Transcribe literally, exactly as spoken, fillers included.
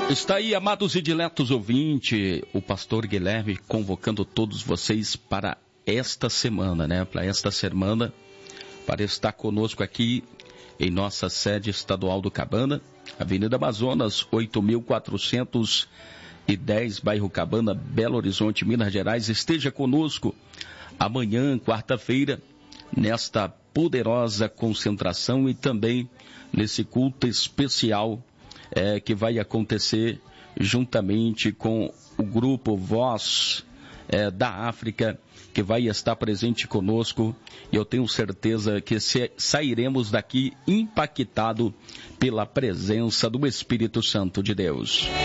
Está aí, amados e diletos ouvintes, o pastor Guilherme convocando todos vocês para esta semana, né? Para esta semana, para estar conosco aqui em nossa sede estadual do Cabana, Avenida Amazonas, oito mil quatrocentos e dez, bairro Cabana, Belo Horizonte, Minas Gerais. Esteja conosco amanhã, quarta-feira, nesta poderosa concentração e também nesse culto especial É, que vai acontecer juntamente com o grupo Voz é, da África, que vai estar presente conosco, e eu tenho certeza que se, sairemos daqui impactado pela presença do Espírito Santo de Deus.